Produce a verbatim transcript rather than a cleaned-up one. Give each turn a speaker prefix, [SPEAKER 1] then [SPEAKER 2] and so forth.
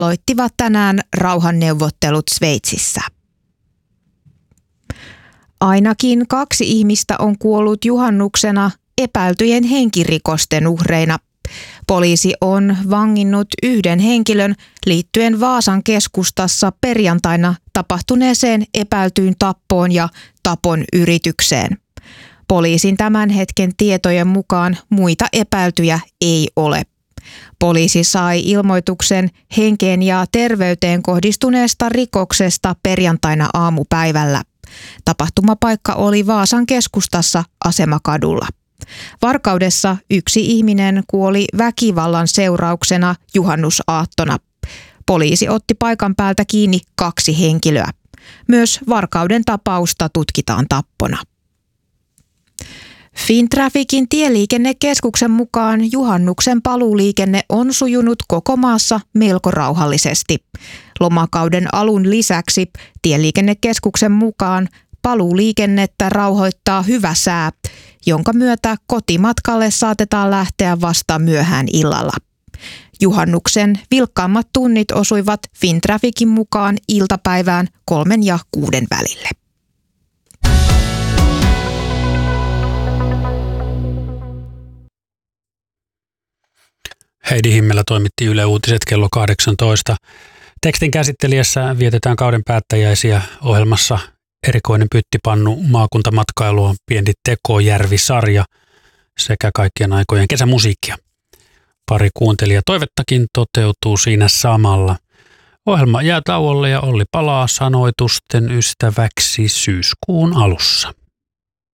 [SPEAKER 1] aloittivat tänään rauhanneuvottelut Sveitsissä. Ainakin kaksi ihmistä on kuollut juhannuksena epäiltyjen henkirikosten uhreina. Poliisi on vanginnut yhden henkilön liittyen Vaasan keskustassa perjantaina tapahtuneeseen epäiltyyn tappoon ja tapon yritykseen. Poliisin tämän hetken tietojen mukaan muita epäiltyjä ei ole. Poliisi sai ilmoituksen henkeen ja terveyteen kohdistuneesta rikoksesta perjantaina aamupäivällä. Tapahtumapaikka oli Vaasan keskustassa Asemakadulla. Varkaudessa yksi ihminen kuoli väkivallan seurauksena juhannusaattona. Poliisi otti paikan päältä kiinni kaksi henkilöä. Myös Varkauden tapausta tutkitaan tappona. Fintrafficin tieliikennekeskuksen mukaan juhannuksen paluuliikenne on sujunut koko maassa melko rauhallisesti. Lomakauden alun lisäksi tieliikennekeskuksen mukaan paluuliikennettä rauhoittaa hyvä sää, jonka myötä kotimatkalle saatetaan lähteä vasta myöhään illalla. Juhannuksen vilkkaammat tunnit osuivat Fintrafficin mukaan iltapäivään kolmen ja kuuden välille.
[SPEAKER 2] Heidi Himmelä toimitti Yle Uutiset kello kahdeksantoista. Tekstin käsittelijässä vietetään kauden päättäjäisiä ohjelmassa erikoinen pyttipannu maakuntamatkailua, pieni Tekojärvi-sarja sekä kaikkien aikojen kesämusiikkia. Pari kuuntelijatoivettakin toteutuu siinä samalla. Ohjelma jää tauolle ja Olli palaa sanoitusten ystäväksi syyskuun alussa.